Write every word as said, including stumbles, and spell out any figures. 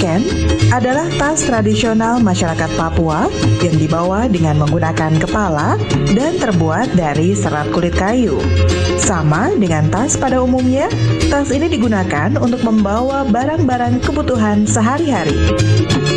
Ken adalah tas tradisional masyarakat Papua yang dibawa dengan menggunakan kepala dan terbuat dari serat kulit kayu. Sama dengan tas pada umumnya, tas ini digunakan untuk membawa barang-barang kebutuhan sehari-hari.